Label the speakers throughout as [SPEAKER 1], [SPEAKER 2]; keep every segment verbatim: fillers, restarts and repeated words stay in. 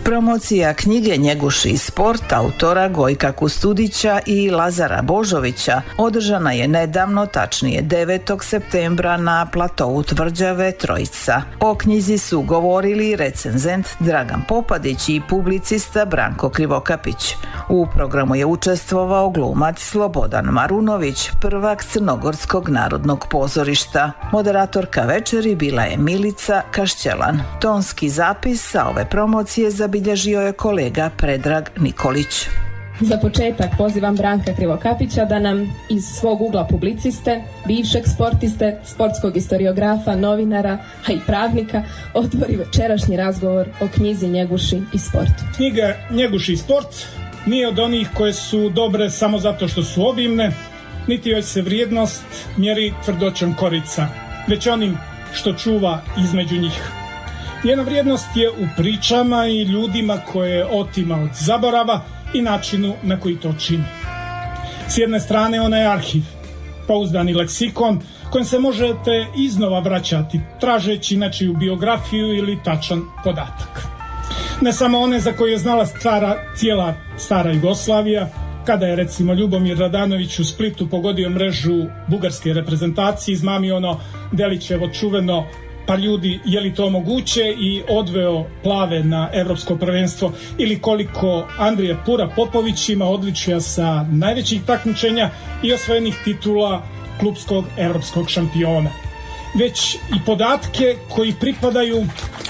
[SPEAKER 1] Promocija knjige Njeguši i sport autora Gojka Kustudića i Lazara Božovića održana je nedavno, tačnije devetog septembra na platovu tvrđave Trojica. O knjizi su govorili recenzent Dragan Popadić i publicista Branko Krivokapić. U programu je učestvovao glumac Slobodan Marunović, prvak Crnogorskog narodnog pozorišta. Moderatorka večeri bila je Milica Kašćelan. Tonski zapis sa ove promocije zabilježio je kolega Predrag Nikolić.
[SPEAKER 2] Za početak pozivam Branka Krivokapića da nam iz svog ugla publiciste, bivšeg sportiste, sportskog historiografa, novinara, a i pravnika otvori večerašnji razgovor o knjizi Njeguši i sport.
[SPEAKER 3] Knjiga Njeguši i sport nije od onih koje su dobre samo zato što su obimne, niti joj se vrijednost mjeri tvrdoćom korica, već onim što čuva između njih. Njena vrijednost je u pričama i ljudima koje otima od zaborava i načinu na koji to čini. S jedne strane ona je arhiv, pouzdani leksikon kojim se možete iznova vraćati, tražeći nečiju biografiju ili tačan podatak. Ne samo one za koje je znala stara, cijela stara Jugoslavija, kada je recimo Ljubomir Radanović u Splitu pogodio mrežu bugarske reprezentacije, izmamio ono Delićevo čuveno pa ljudi, je li to moguće, i odveo plave na evropsko prvenstvo, ili koliko Andrija Pura Popović ima odličja sa najvećih takmičenja i osvojenih titula klupskog evropskog šampiona. Već i podatke koji pripadaju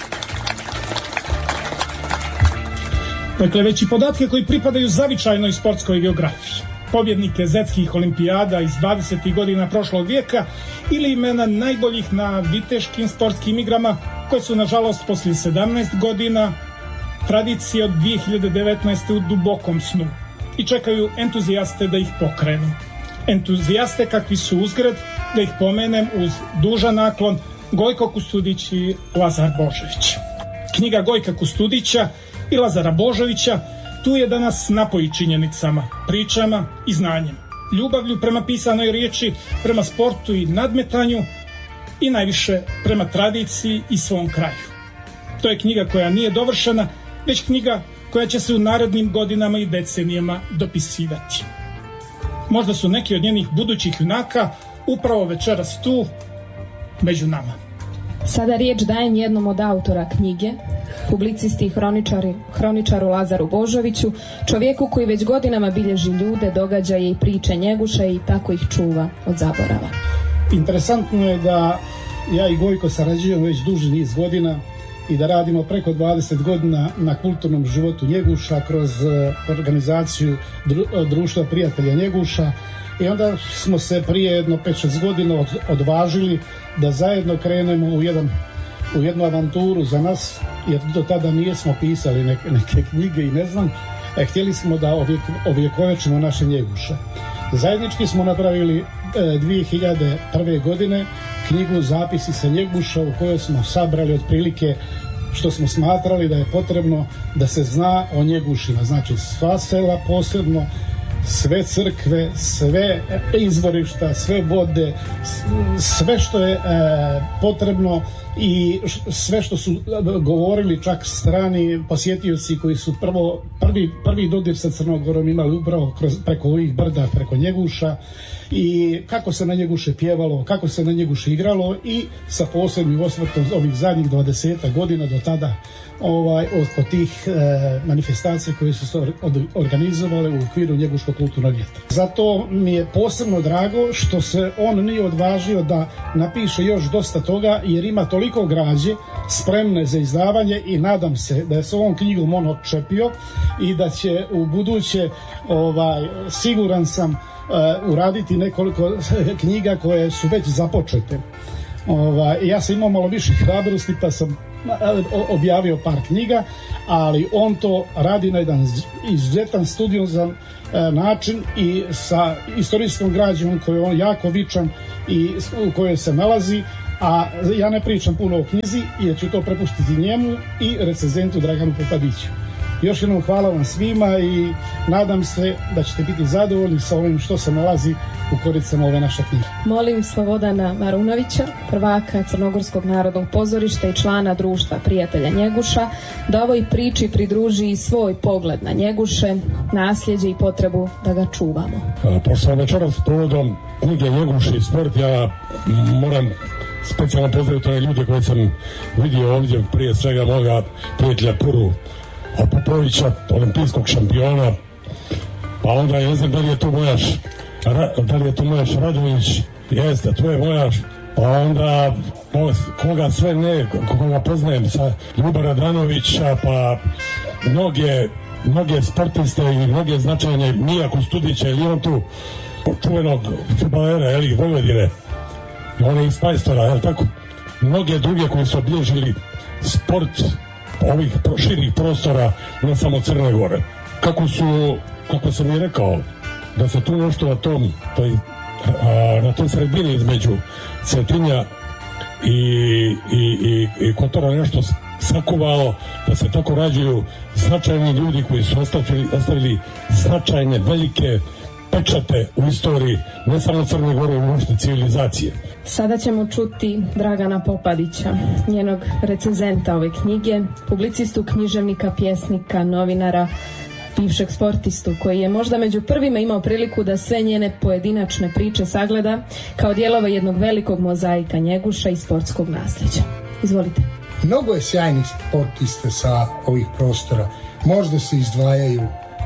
[SPEAKER 3] Dakle, već i podatke koji pripadaju zavičajnoj sportskoj geografiji. Pobjednike zetskih olimpijada iz dvadesetih godina prošlog vijeka ili imena najboljih na viteškim sportskim igrama koje su, nažalost, poslije sedamnaest godina tradicije od dvije hiljade devetnaeste. u dubokom snu i čekaju entuzijaste da ih pokrenu. Entuzijaste kakvi su, uzgred, da ih pomenem uz dužan naklon, Gojko Kustudić i Lazar Božović. Knjiga Gojka Kustudića i Lazara Božovića tu je da nas napoji činjenicama, pričama i znanjem, ljubavlju prema pisanoj riječi, prema sportu i nadmetanju i najviše prema tradiciji i svom kraju. To je knjiga koja nije dovršena, već knjiga koja će se u narednim godinama i decenijama dopisivati. Možda su neki od njenih budućih junaka upravo večeras tu među nama.
[SPEAKER 2] Sada riječ dajem jednom od autora knjige, publicisti i hroničari, hroničaru Lazaru Božoviću, čovjeku koji već godinama bilježi ljude, događaje i priče Njeguša i tako ih čuva od zaborava.
[SPEAKER 4] Interesantno je da ja i Gojko sarađujemo već duži niz godina i da radimo preko dvadeset godina na kulturnom životu Njeguša kroz organizaciju Društva prijatelja Njeguša. I onda smo se prije jedno pet šest godina odvažili da zajedno krenemo u, jedan, u jednu avanturu za nas, jer do tada nismo pisali neke, neke knjige i ne znam, e, htjeli smo da ovjek, ovjekovečimo naše Njeguše. Zajednički smo napravili e, dvije hiljade prve. godine knjigu Zapisi sa Njeguša, u kojoj smo sabrali otprilike što smo smatrali da je potrebno da se zna o Njegušima. Znači sva sela posebno, sve crkve, sve izvorišta, sve vode, sve što je e, potrebno i sve što su govorili čak strani posjetioci koji su prvo, prvi, prvi dodir sa Crnogorom imali upravo kroz, preko ovih brda, preko Njeguša, i kako se na Njeguše pjevalo, kako se na Njeguše igralo, i sa posebnim osvrtom ovih zadnjih dvadeset godina do tada ovaj, od tih e, manifestacija koje su se organizovale u okviru Njeguškog kulturnog ljeta. Zato mi je posebno drago što se on nije odvažio da napiše još dosta toga, jer ima toliko građe spremne za izdavanje i nadam se da je s ovom knjigom on odčepio i da će u buduće, ovaj, siguran sam, uh, uraditi nekoliko knjiga koje su već započete. Ovaj, ja sam imao malo više hrabrosti pa sam objavio par knjiga, ali on to radi na jedan izuzetan studiozan način i sa istorijskom građom koju on jako vičan i u kojoj se nalazi, a ja ne pričam puno o knjizi jer ću to prepustiti njemu i recenzentu Draganu Popadiću. Još jednom hvala vam svima i nadam se da ćete biti zadovoljni sa ovim što se nalazi u koricama ove naše knjige.
[SPEAKER 2] Molim Slobodana Marunovića, prvaka Crnogorskog narodnog pozorišta i člana društva prijatelja Njeguša, da ovoj priči pridruži i svoj pogled na Njeguše, nasljeđe i potrebu da ga čuvamo.
[SPEAKER 5] Pošto večeras povodom knjige Njeguš i sport, ja moram specijalno pozdraviti one ljude koje sam vidio ovdje, prije svega moga prijatelja Puru Popovića, olimpijskog šampiona, pa onda ne znam da li je tu Mojaš, da li je tu Mojaš Radović, jeste, tu je Mojaš, pa onda koga sve ne, koga poznajem, sa Ljuba Radanovića, pa mnoge, mnoge sportiste i mnoge značajne, Mija Kustudića, ili on tu čuvenog futbalera, ili Vojvodine, on je iz Pajstora, jel tako? Mnoge druge koji su obilježili sport ovih širih prostora, ne samo Crne Gore. Kako su, kako sam i rekao, da se tu nešto na tom, toj, a, na toj sredini između Cetinja i, i, i, i Kotora nešto sakuvalo, da se tako rađuju značajni ljudi koji su ostavili, ostavili značajne, velike pečate u istoriji, ne samo Crne Gore, u uopšte civilizacije.
[SPEAKER 2] Sada ćemo čuti Dragana Popadića, njenog recenzenta ove knjige, publicistu, književnika, pjesnika, novinara, bivšeg sportistu, koji je možda među prvima imao priliku da sve njene pojedinačne priče sagleda kao dijelove jednog velikog mozaika Njeguša i sportskog nasljeđa. Izvolite.
[SPEAKER 6] Mnogo je sjajnih sportista sa ovih prostora. Možda se izdvajaju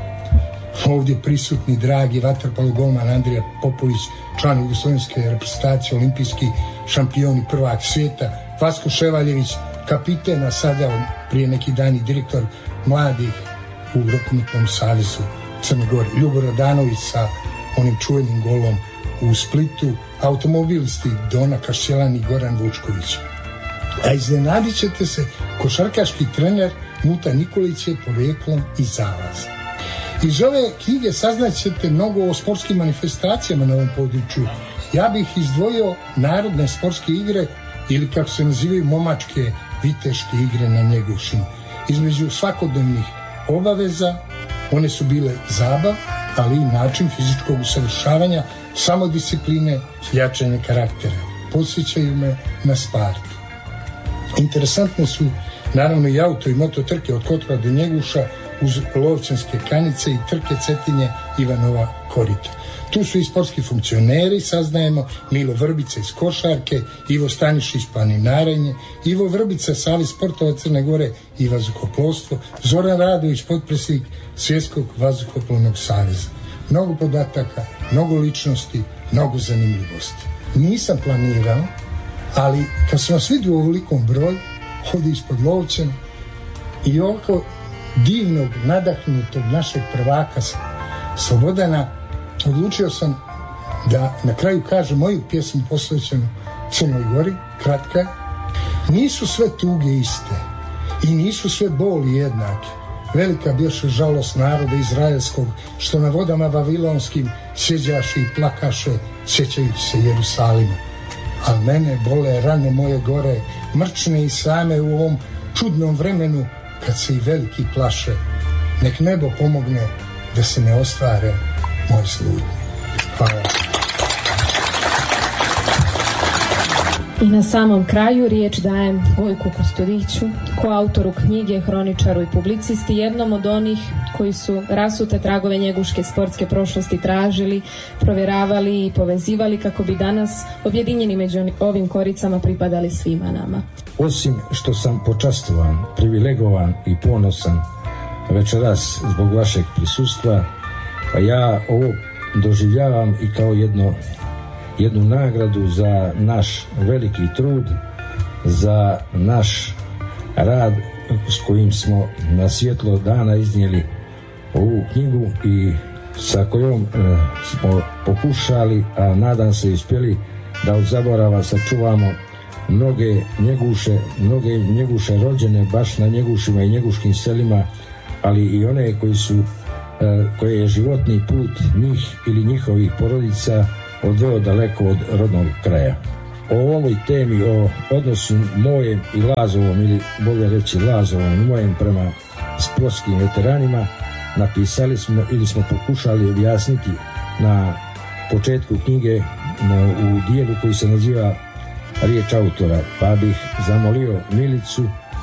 [SPEAKER 6] ovdje prisutni dragi vaterpolo golman Andrija Popović, član jugoslovenske reprezentacije, olimpijski šampion i prvak svijeta, Vasko Ševaljević, kapiten, a sada prije neki dan i direktor mladih u Rukometnom savezu Crne Gore, Ljubo Radanović sa onim čuvenim golom u Splitu, automobilisti Dona Kašćelan i Goran Vučković. A iznenadit ćete se, košarkaški trener Muta Nikolić je porijeklom iz Zalaza. Iz ove knjige saznaćete mnogo o sportskim manifestacijama na ovom području. Ja bih izdvojio narodne sportske igre ili kako se nazivaju momačke viteške igre na Njegušinu. Između svakodnevnih obaveza one su bile zabav, ali i način fizičkog usavršavanja, samodiscipline, jačanje karaktera. Podsjećaju me na Spartu. Interesantne su naravno i auto i moto trke od Kotora do Njeguša, uz Lovćanske Kanice i trke Cetinje Ivanova Korita. Tu su i sportski funkcioneri, saznajemo, Milo Vrbica iz košarke, Ivo Stanišić planinarenje, Ivo Vrbica Savez sportova Crne Gore i vazduhoplovstvo, Zoran Radović potpredsjednik Svjetskog vazduhoplovnog saveza. Mnogo podataka, mnogo ličnosti, mnogo zanimljivosti. Nisam planirao, ali kad sam vas vidio u ovolikom broju, ovdje ispod Lovćana i oko divnog, nadahnutog našeg prvaka Slobodana, odlučio sam da na kraju kažem moju pjesmu posvećenu Crnoj Gori, kratka. Nisu sve tuge iste i nisu sve boli jednake. Velika bješe žalost naroda izraelskog, što na vodama vavilonskim sjeđaše i plakaše, sjećajući se Jerusalima. A mene bole rane moje gore, mrčne i same u ovom čudnom vremenu, kad se i veliki plaše. Nek nebo pomogne da se ne ostvare moje slutnje. Hvala.
[SPEAKER 2] I na samom kraju riječ dajem Gojku Kustudiću, koautoru knjige, hroničaru i publicisti, jednom od onih koji su rasute tragove njeguške sportske prošlosti tražili, provjeravali i povezivali kako bi danas objedinjeni među ovim koricama pripadali svima nama.
[SPEAKER 7] Osim što sam počastovan, privilegovan i ponosan večeras zbog vašeg prisustva, pa ja ovo doživljavam i kao jedno, jednu nagradu za naš veliki trud, za naš rad s kojim smo na svjetlo dana iznijeli ovu knjigu i sa kojom e, smo pokušali, a nadam se uspjeli, da od zaborava sačuvamo mnoge njeguše, mnoge njeguše rođene baš na njegušima i njeguškim selima, ali i one koji su, e, koje je životni put njih ili njihovih porodica odveo daleko od rodnog kraja. O ovoj temi, o odnosu mojem i Lazovom, ili bolje reći Lazovom i mojem prema sportskim veteranima, napisali smo ili smo pokušali objasniti na početku knjige u dijelu koji se naziva riječ autora, pa bih zamolio Milicu,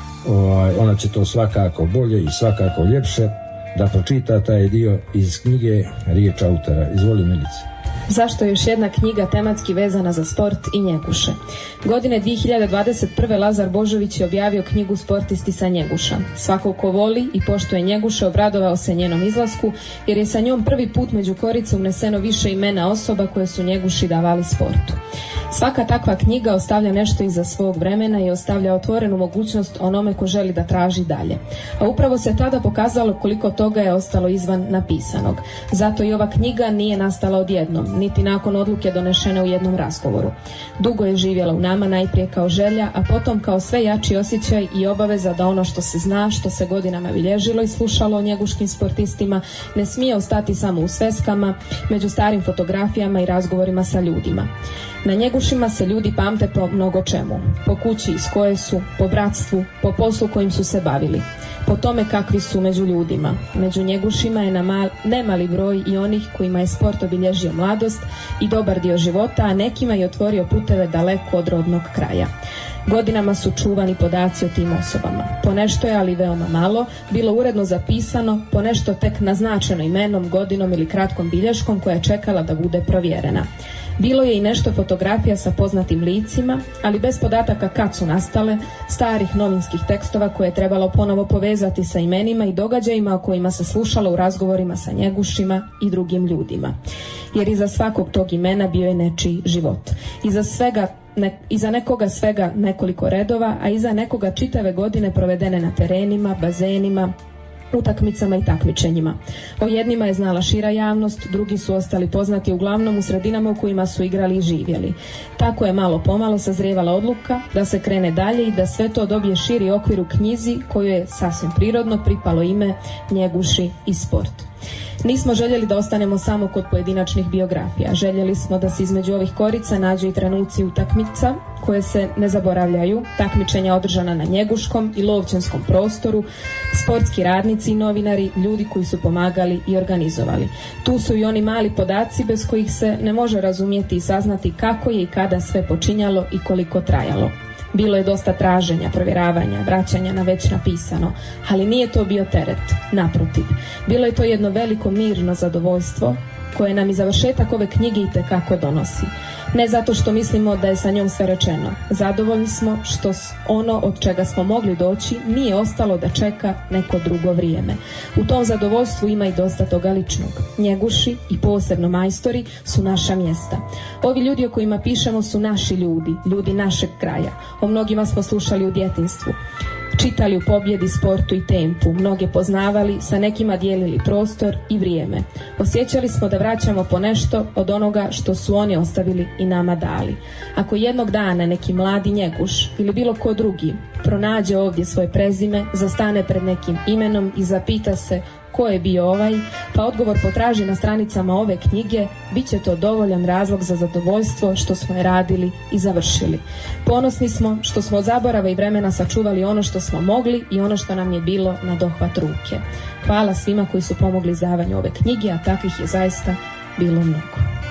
[SPEAKER 7] ona će to svakako bolje i svakako ljepše da pročita taj dio iz knjige riječ autora. Izvoli, Milica.
[SPEAKER 2] Zašto je još jedna knjiga tematski vezana za sport i Njeguše? Godine dvije hiljade dvadeset prve. Lazar Božović je objavio knjigu Sportisti sa Njeguša. Svako ko voli i poštuje Njeguše obradovao se njenom izlasku, jer je sa njom prvi put među koricu uneseno više imena osoba koje su Njeguši davali sportu. Svaka takva knjiga ostavlja nešto iza svog vremena i ostavlja otvorenu mogućnost onome ko želi da traži dalje. A upravo se tada pokazalo koliko toga je ostalo izvan napisanog. Zato i ova knjiga nije nastala odjednom, niti nakon odluke donešene u jednom razgovoru. Dugo je živjela u nama, najprije kao želja, a potom kao sve jači osjećaj i obaveza da ono što se zna, što se godinama bilježilo i slušalo o njeguškim sportistima, ne smije ostati samo u sveskama, među starim fotografijama i razgovorima sa ljudima. Na Njegušima se ljudi pamte po mnogo čemu. Po kući iz koje su, po bratstvu, po poslu kojim su se bavili. Po tome kakvi su među ljudima. Među Njegušima je na mal, nemali broj i onih kojima je sport obilježio mladost i dobar dio života, a nekima je otvorio puteve daleko od rodnog kraja. Godinama su čuvani podaci o tim osobama. Ponešto je, ali veoma malo, bilo uredno zapisano, ponešto tek naznačeno imenom, godinom ili kratkom bilješkom koja je čekala da bude provjerena. Bilo je i nešto fotografija sa poznatim licima, ali bez podataka kad su nastale, starih novinskih tekstova koje je trebalo ponovo povezati sa imenima i događajima o kojima se slušalo u razgovorima sa Njegušima i drugim ljudima. Jer iza svakog tog imena bio je nečiji život. Iza svega Ne, iza nekoga svega nekoliko redova, a iza nekoga čitave godine provedene na terenima, bazenima, utakmicama i takmičenjima. O jednima je znala šira javnost, drugi su ostali poznati uglavnom u sredinama u kojima su igrali i živjeli. Tako je malo pomalo sazrijevala odluka da se krene dalje i da sve to dobije širi okvir u knjizi koju je sasvim prirodno pripalo ime Njeguši i sport. Nismo željeli da ostanemo samo kod pojedinačnih biografija. Željeli smo da se između ovih korica nađu i trenuci utakmica koje se ne zaboravljaju, takmičenja održana na njeguškom i lovčanskom prostoru, sportski radnici i novinari, ljudi koji su pomagali i organizovali. Tu su i oni mali podaci bez kojih se ne može razumjeti i saznati kako je i kada sve počinjalo i koliko trajalo. Bilo je dosta traženja, provjeravanja, vraćanja na već napisano, ali nije to bio teret, naprotiv. Bilo je to jedno veliko mirno zadovoljstvo koje nam i završetak ove knjige itekako donosi. Ne zato što mislimo da je sa njom sve rečeno. Zadovoljni smo što ono od čega smo mogli doći nije ostalo da čeka neko drugo vrijeme. U tom zadovoljstvu ima i dosta toga ličnog. Njeguši i posebno majstori su naša mjesta. Ovi ljudi o kojima pišemo su naši ljudi, ljudi našeg kraja. O mnogima smo slušali u djetinjstvu. Čitali u Pobjedi, Sportu i Tempu, mnoge poznavali, sa nekima dijelili prostor i vrijeme. Osjećali smo da vraćamo po nešto od onoga što su oni ostavili i nama dali. Ako jednog dana neki mladi Njeguš ili bilo ko drugi pronađe ovdje svoje prezime, zastane pred nekim imenom i zapita se ko je bio ovaj, pa odgovor potraži na stranicama ove knjige, bit će to dovoljan razlog za zadovoljstvo što smo je radili i završili. Ponosni smo što smo od zaborava i vremena sačuvali ono što smo mogli i ono što nam je bilo na dohvat ruke. Hvala svima koji su pomogli izdavanju ove knjige, a takvih je zaista bilo mnogo.